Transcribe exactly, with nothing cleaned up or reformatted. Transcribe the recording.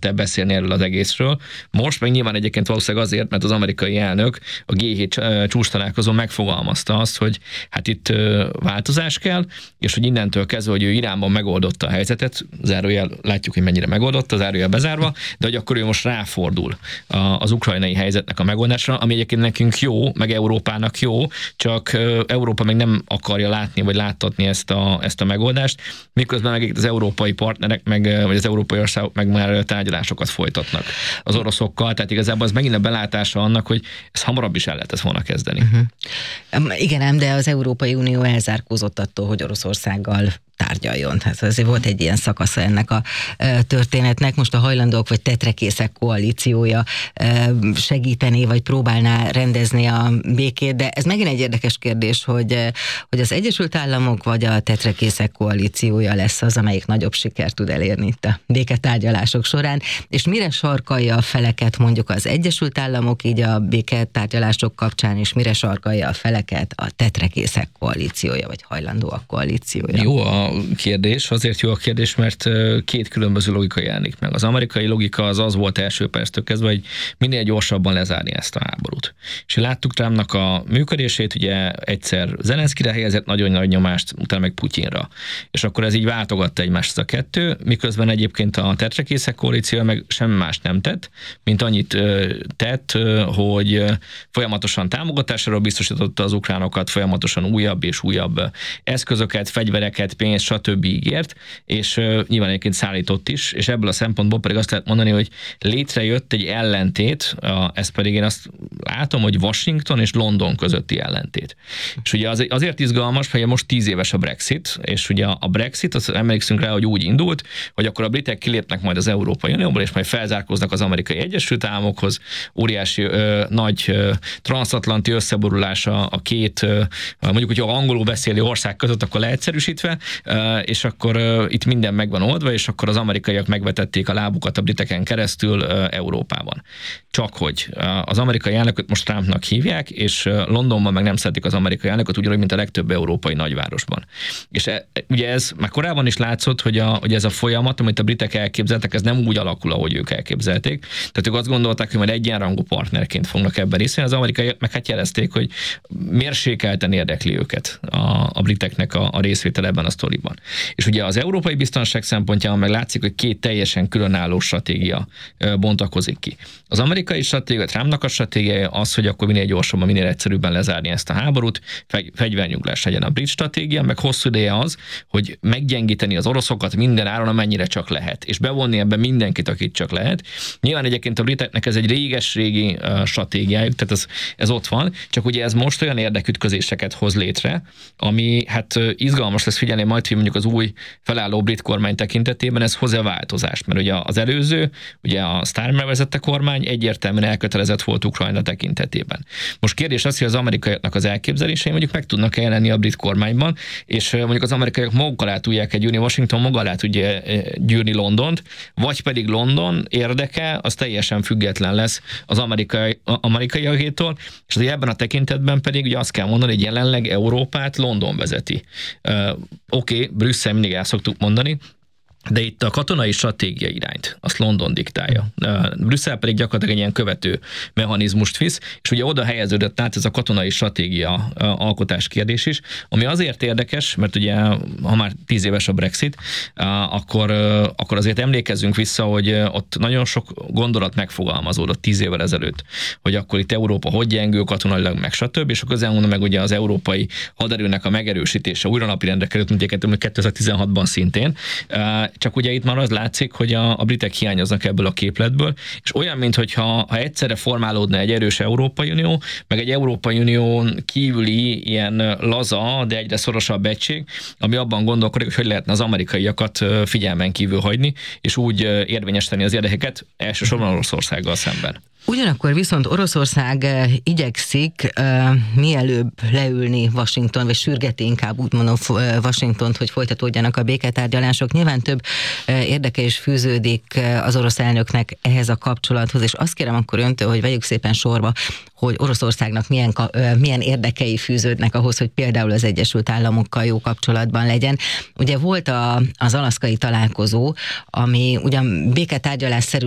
el beszélni erről az egészről. Most meg nyilván egyébként valószínűleg azért, mert az amerikai elnök a gé hét csúcs találkozón megfogalmazta azt, hogy hát itt változás kell, és hogy innentől kezdve, hogy ő Iránban megoldotta a helyzetet, zárójel látjuk, hogy mennyire megoldotta, zárójel bezárva, de hogy akkor ő most ráfordul az ukrajnai helyzetnek a megoldásra, ami egyébként nekünk jó, meg Európának jó, csak Európa meg nem akarja látni, vagy láttatni ezt a, ezt a megoldást, miközben meg az európai partnerek, meg, vagy az európai országok meg már tárgyalásokat folytatnak az oroszokkal, tehát igazából az megint a belátása annak, hogy ez hamarabb is el lehetett volna kezdeni. Uh-huh. Igen, ám, de az Európai Unió elzárkózott attól, hogy Oroszországgal tárgyaljon. Hát azért volt egy ilyen szakasza ennek a történetnek. Most a hajlandók vagy tetrekészek koalíciója segíteni, vagy próbálná rendezni a békét, de ez megint egy érdekes kérdés, hogy, hogy az Egyesült Államok vagy a tetrekészek koalíciója lesz az, amelyik nagyobb sikert tud elérni itt a béketárgyalások során, és mire sarkalja a feleket mondjuk az Egyesült Államok így a béketárgyalások kapcsán, és mire sarkalja a feleket a tetrekészek koalíciója, vagy hajlandóak koalíciója? Jó a kérdés, azért jó a kérdés, mert két különböző logika jelenik meg. Az amerikai logika az az volt első perctől kezdve, hogy minél gyorsabban lezárni ezt a háborút. És láttuk Trumpnak a működését, ugye egyszer Zelenszkire helyezett nagyon nagy nyomást, utána meg Putyinra. És akkor ez így váltogatta egymást a kettő, miközben egyébként a tetrekészek koalíció meg semmi más nem tett, mint annyit tett, hogy folyamatosan támogatásáról biztosította az ukránokat, folyamatosan újabb és újabb eszközöket, fegyvereket, pénzt, stb. Ígért, és uh, nyilván egyébként szállított is, és ebből a szempontból pedig azt lehet mondani, hogy létrejött egy ellentét, uh, ez pedig én azt látom, hogy Washington és London közötti ellentét. És ugye az, azért izgalmas, hogy most tíz éves a Brexit, és ugye a Brexit, azt emlékszünk rá, hogy úgy indult, hogy akkor a britek kilépnek majd az Európai Unióból, és majd felzárkóznak az Amerikai Egyesült Államokhoz, óriási ö, nagy ö, transatlanti összeborulása a két, ö, mondjuk, hogyha angolul beszélő ország között, akkor leegyszerűsítve, és akkor itt minden meg van oldva, és akkor az amerikaiak megvetették a lábukat a briteken keresztül Európában. Csak hogy az amerikai elnököt most Trumpnak hívják, és Londonban meg nem szeretik az amerikai elnököt, ugyanúgy, mint a legtöbb európai nagyvárosban. És e, ugye ez már korábban is látszott, hogy, a, hogy ez a folyamat, amit a britek elképzeltek, ez nem úgy alakul, ahogy ők elképzelték. Tehát ők azt gondolták, hogy majd egyenrangú partnerként fognak ebben részt venni, az amerikaiak meg hát jelezték, hogy mérsékelten érdekli őket a, a briteknek a, a részvétel ebben a sztoriban. És ugye az európai biztonság szempontjában meg látszik, hogy két teljesen különálló stratégia bontakozik ki. Az amerikai stratégia, Trumpnak a stratégiája az, hogy akkor minél gyorsabban, minél egyszerűbben lezárni ezt a háborút, fegy, fegyvernyuglás legyen a brit stratégia, meg hosszú ideje az, hogy meggyengíteni az oroszokat minden áron, amennyire csak lehet, és bevonni ebben mindenkit, akit csak lehet. Nyilván egyébként a briteknek ez egy réges-régi uh, stratégiájuk, tehát ez, ez ott van, csak ugye ez most olyan érdekütközéseket hoz létre, ami hát uh, izgalmas lesz figyelni majd, hogy mondjuk az új felálló brit kormány tekintetében ez hoz-e változást, mert ugye az előző, ugye a Starmer vezette kormány egyértelműen elkötelezett volt Ukrajna tekintetében. Most kérdés az, hogy az amerikaiaknak az elképzelései mondjuk meg tudnak jelenni a brit kormányban, és mondjuk az amerikaiak maguk alá tudják gyűrni, Washington maga alá tudja gyűrni Londont, vagy pedig London érdeke az teljesen független lesz az amerikai, amerikaiakétól, és azért ebben a tekintetben pedig ugye azt kell mondani, hogy jelenleg Európát London vezeti. Uh, Oké, okay, Brüsszel mindig el szoktuk mondani, de itt a katonai stratégia irányt, azt London diktálja. Brüsszel pedig gyakorlatilag egy ilyen követő mechanizmust visz, és ugye oda helyeződött át ez a katonai stratégia alkotás kérdés is, ami azért érdekes, mert ugye ha már tíz éves a Brexit, akkor, akkor azért emlékezzünk vissza, hogy ott nagyon sok gondolat megfogalmazódott tíz évvel ezelőtt, hogy akkor itt Európa hogy gyengül katonailag, meg stb. És a közelmúltban meg ugye az európai haderőnek a megerősítése újra napirendre került, mint kétezer-tizenhatban szintén. Csak ugye itt már az látszik, hogy a, a britek hiányoznak ebből a képletből, és olyan, mintha ha egyszerre formálódna egy erős Európai Unió, meg egy Európai Unión kívüli ilyen laza, de egyre szorosabb egység, ami abban gondolkodik, hogy hogy lehetne az amerikaiakat figyelmen kívül hagyni, és úgy érvényesíteni az érdekeket elsősorban Oroszországgal szemben. Ugyanakkor viszont Oroszország igyekszik uh, mielőbb leülni Washington, vagy sürgeti inkább úgy mondom Washingtont, hogy folytatódjanak a béketárgyalások. Nyilván több uh, érdeke is fűződik az orosz elnöknek ehhez a kapcsolathoz, és azt kérem akkor öntől, hogy vegyük szépen sorba, hogy Oroszországnak milyen, uh, milyen érdekei fűződnek ahhoz, hogy például az Egyesült Államokkal jó kapcsolatban legyen. Ugye volt a, az alaszkai találkozó, ami ugyan béketárgyalásszerű